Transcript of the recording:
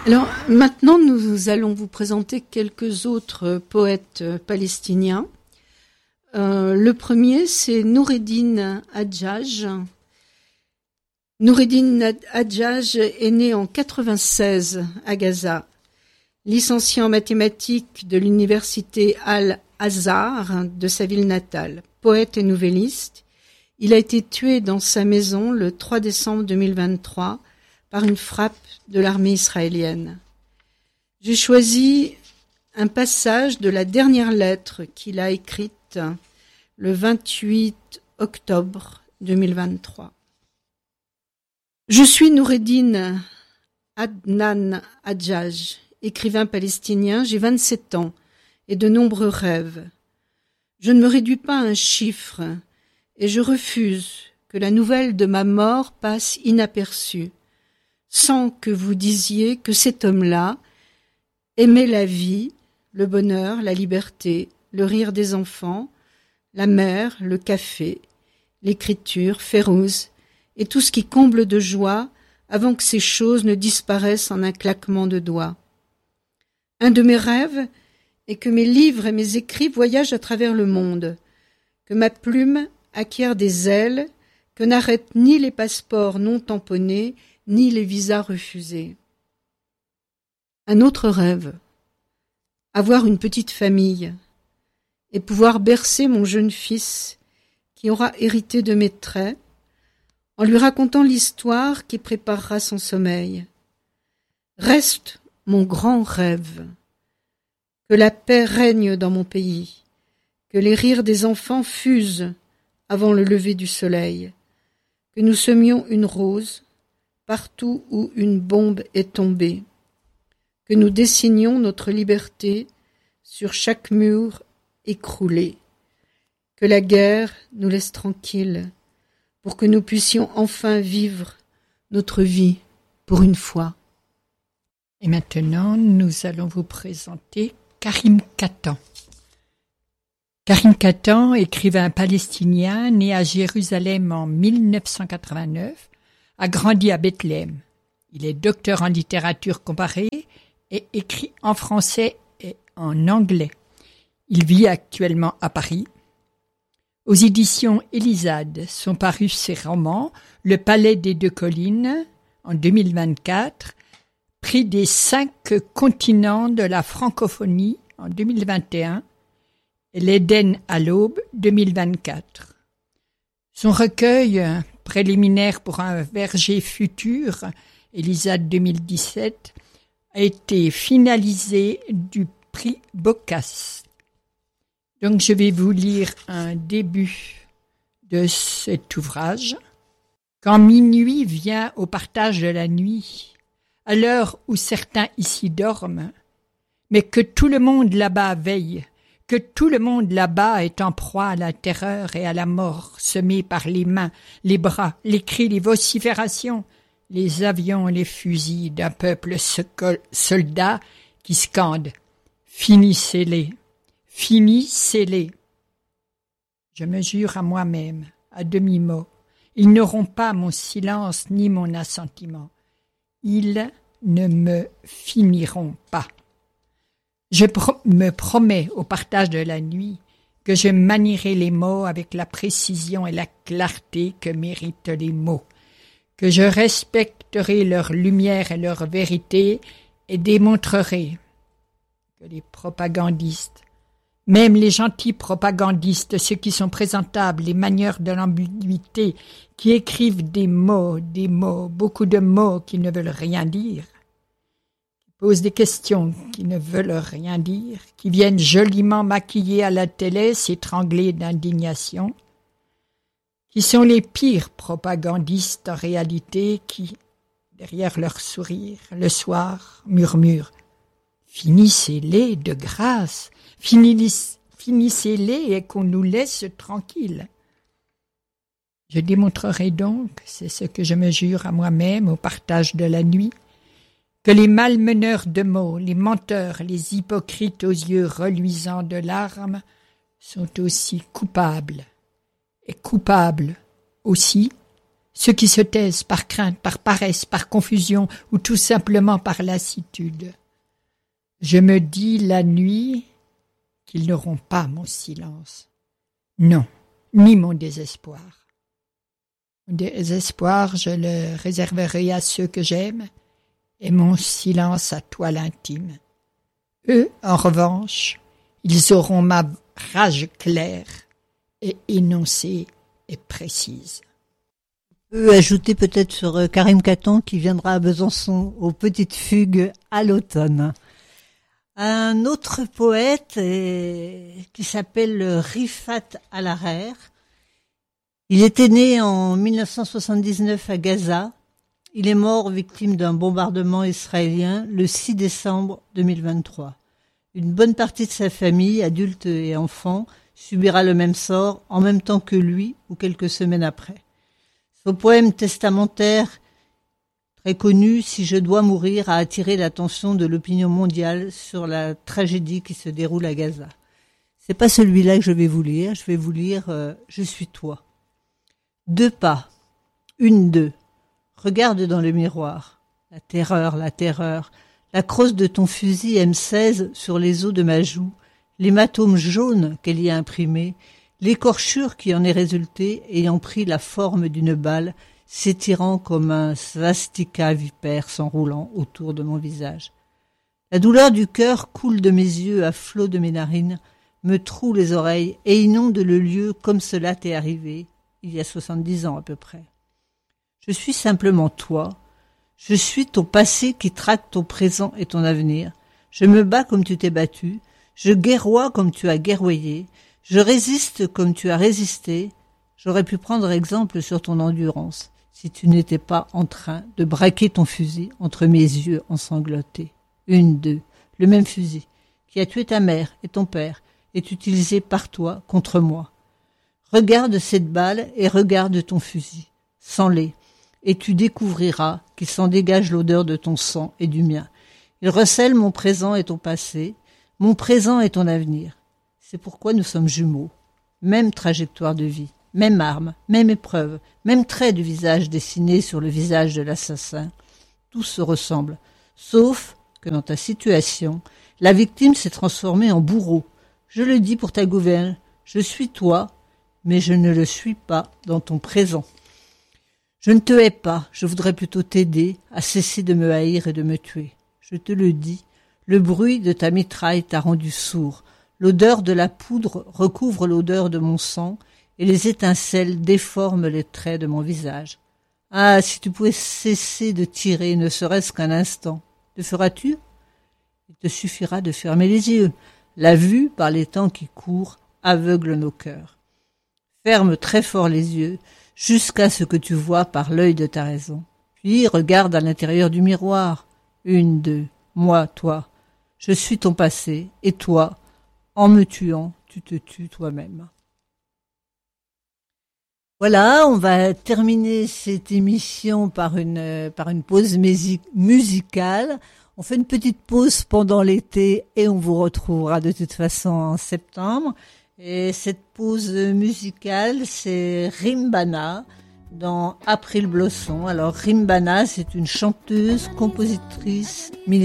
Alors maintenant, nous allons vous présenter quelques autres poètes palestiniens. Le premier, c'est Noureddin Hadjadj. Noureddin Hadjadj est né en 96 à Gaza. Licencié en mathématiques de l'université Al-Azhar de sa ville natale. Poète et nouvelliste, il a été tué dans sa maison le 3 décembre 2023 par une frappe de l'armée israélienne. J'ai choisi un passage de la dernière lettre qu'il a écrite le 28 octobre 2023. Je suis Noureddin Adnan Hadjadj, écrivain palestinien, j'ai 27 ans et de nombreux rêves. Je ne me réduis pas à un chiffre et je refuse que la nouvelle de ma mort passe inaperçue, sans que vous disiez que cet homme-là aimait la vie, le bonheur, la liberté, le rire des enfants, la mer, le café, l'écriture, Férouz, et tout ce qui comble de joie avant que ces choses ne disparaissent en un claquement de doigts. Un de mes rêves est que mes livres et mes écrits voyagent à travers le monde, que ma plume acquiert des ailes, que n'arrêtent ni les passeports non tamponnés, ni les visas refusés. Un autre rêve, avoir une petite famille et pouvoir bercer mon jeune fils qui aura hérité de mes traits en lui racontant l'histoire qui préparera son sommeil. Reste mon grand rêve, que la paix règne dans mon pays, que les rires des enfants fusent avant le lever du soleil, que nous semions une rose partout où une bombe est tombée, que nous dessinions notre liberté sur chaque mur écroulé, que la guerre nous laisse tranquilles, pour que nous puissions enfin vivre notre vie pour une fois. Et maintenant, nous allons vous présenter Karim Katan. Karim Katan, écrivain palestinien, né à Jérusalem en 1989, a grandi à Bethléem. Il est docteur en littérature comparée et écrit en français et en anglais. Il vit actuellement à Paris. Aux éditions Elisade sont parus ses romans Le Palais des Deux Collines en 2024, prix des 5 continents de la francophonie en 2021 et L'Éden à l'aube 2024. Son recueil préliminaire pour un verger futur, Elisade 2017, a été finalisé du prix Boccace. Donc je vais vous lire un début de cet ouvrage. Quand minuit vient au partage de la nuit, à l'heure où certains ici dorment, mais que tout le monde là-bas veille, que tout le monde là-bas est en proie à la terreur et à la mort, semée par les mains, les bras, les cris, les vociférations, les avions et les fusils d'un peuple soldat qui scande « Finissez-les, finissez-les ». Je me jure à moi-même, à demi-mot, ils n'auront pas mon silence ni mon assentiment. Ils ne me finiront pas. Je me promets au partage de la nuit que je manierai les mots avec la précision et la clarté que méritent les mots, que je respecterai leur lumière et leur vérité et démontrerai que les propagandistes, même les gentils propagandistes, ceux qui sont présentables, les manieurs de l'ambiguïté, qui écrivent des mots, beaucoup de mots qui ne veulent rien dire, qui posent des questions qui ne veulent rien dire, qui viennent joliment maquillés à la télé, s'étrangler d'indignation, qui sont les pires propagandistes en réalité, qui, derrière leur sourire, le soir, murmurent « Finissez-les de grâce, finissez-les et qu'on nous laisse tranquilles. » Je démontrerai donc, c'est ce que je me jure à moi-même au partage de la nuit, que les malmeneurs de mots, les menteurs, les hypocrites aux yeux reluisants de larmes sont aussi coupables, et coupables aussi ceux qui se taisent par crainte, par paresse, par confusion ou tout simplement par lassitude. Je me dis la nuit qu'ils n'auront pas mon silence. Non, ni mon désespoir. Mon désespoir, je le réserverai à ceux que j'aime, et mon silence à toi l'intime. Eux, en revanche, ils auront ma rage claire et énoncée et précise. On peut ajouter peut-être sur Karim Katan qui viendra à Besançon aux Petites Fugues à l'automne. Un autre poète qui s'appelle Rifat Al-Harer. Il était né en 1979 à Gaza. Il est mort victime d'un bombardement israélien le 6 décembre 2023. Une bonne partie de sa famille, adultes et enfants, subira le même sort en même temps que lui ou quelques semaines après. Son poème testamentaire, très connu, « Si je dois mourir », a attiré l'attention de l'opinion mondiale sur la tragédie qui se déroule à Gaza. C'est pas celui-là que je vais vous lire. Je vais vous lire « Je suis toi ». 2 pas, 1, 2. Regarde dans le miroir. La terreur, la crosse de ton fusil M16 sur les os de ma joue, l'hématome jaune qu'elle y a imprimé, l'écorchure qui en est résultée ayant pris la forme d'une balle, s'étirant comme un svastika vipère s'enroulant autour de mon visage. La douleur du cœur coule de mes yeux à flot de mes narines, me troue les oreilles et inonde le lieu comme cela t'est arrivé, il y a 70 ans à peu près. Je suis simplement toi, je suis ton passé qui traque ton présent et ton avenir, je me bats comme tu t'es battu, je guerroie comme tu as guerroyé, je résiste comme tu as résisté. J'aurais pu prendre exemple sur ton endurance, si tu n'étais pas en train de braquer ton fusil entre mes yeux ensanglantés. 1, 2, le même fusil, qui a tué ta mère et ton père, est utilisé par toi contre moi. Regarde cette balle et regarde ton fusil, sens-les, et tu découvriras qu'il s'en dégage l'odeur de ton sang et du mien. Il recèle mon présent et ton passé, mon présent et ton avenir. C'est pourquoi nous sommes jumeaux. Même trajectoire de vie, même arme, même épreuve, même trait du visage dessiné sur le visage de l'assassin. Tout se ressemble, sauf que dans ta situation, la victime s'est transformée en bourreau. Je le dis pour ta gouverne, je suis toi, mais je ne le suis pas dans ton présent. Je ne te hais pas, je voudrais plutôt t'aider à cesser de me haïr et de me tuer. Je te le dis, le bruit de ta mitraille t'a rendu sourd. L'odeur de la poudre recouvre l'odeur de mon sang et les étincelles déforment les traits de mon visage. Ah, si tu pouvais cesser de tirer, ne serait-ce qu'un instant, le feras-tu ? Il te suffira de fermer les yeux. La vue, par les temps qui courent, aveugle nos cœurs. Ferme très fort les yeux, jusqu'à ce que tu vois par l'œil de ta raison. Puis regarde à l'intérieur du miroir. 1, 2, moi, toi. Je suis ton passé, et toi, en me tuant, tu te tues toi-même. Voilà, on va terminer cette émission par une pause musicale. On fait une petite pause pendant l'été et on vous retrouvera de toute façon en septembre. Et cette pause musicale, c'est Rimbana dans April Blossom. Alors Rimbana, c'est une chanteuse, compositrice,